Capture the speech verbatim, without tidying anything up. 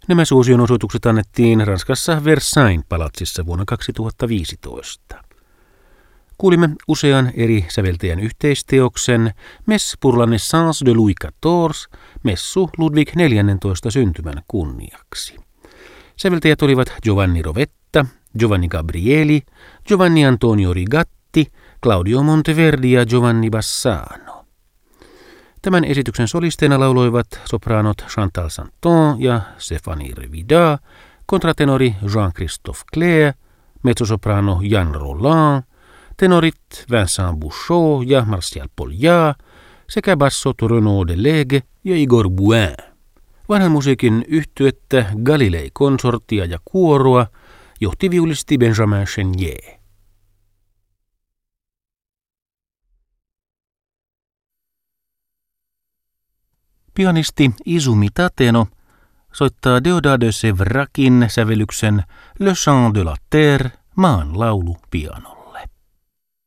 Nämä suosionosoitukset annettiin Ranskassa Versailles palatsissa vuonna kaksituhattaviisitoista. Kuulimme usean eri säveltäjän yhteisteoksen Messe pour la naissance de Louis quatorze, messu Ludwig neljännentoista syntymän kunniaksi. Säveltäjät olivat Giovanni Rovetta, Giovanni Gabrieli, Giovanni Antonio Rigatti, Claudio Monteverdi ja Giovanni Bassano. Tämän esityksen solisteina lauloivat sopranot Chantal Santon ja Stéphanie Revida, kontratenori Jean-Christophe Clair, mezzosoprano Jan Roland, tenorit Vincent Bouchot ja Martial Polliat sekä bassot Renaud Delegue ja Igor Bouin. Vanhan musiikin yhtyettä Galilei konsorttia ja kuoroa johti viulisti Benjamin Chenier. Pianisti Izumi Tateno soittaa Déodat de Séverakin sävellyksen Le Chant de la Terre, maan laulu pianolla.